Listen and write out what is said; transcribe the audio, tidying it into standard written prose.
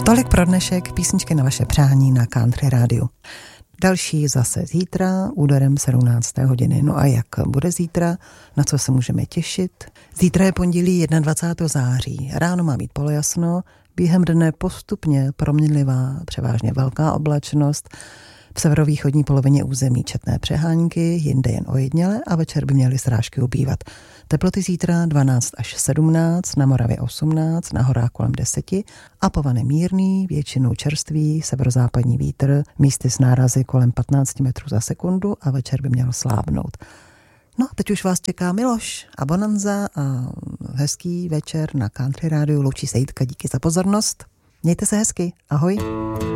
Tolik pro dnešek, písničky na vaše přání na Country Rádiu. Další zase zítra, úderem 17. hodiny. No a jak bude zítra, na co se můžeme těšit? Zítra je pondělí 21. září. Ráno má být polojasno, během dne postupně proměnlivá, převážně velká oblačnost, v severovýchodní polovině území četné přehánky, jinde jen ojediněle a večer by měly srážky ubývat. Teploty zítra 12 až 17, na Moravě 18, na horách kolem 10 a povane mírný, většinou čerstvý, severozápadní vítr, místy s nárazy kolem 15 metrů za sekundu a večer by měl slábnout. No, teď už vás čeká Miloš a Bonanza a hezký večer na Country Rádiu. Loučí se Jitka, díky za pozornost. Mějte se hezky, ahoj.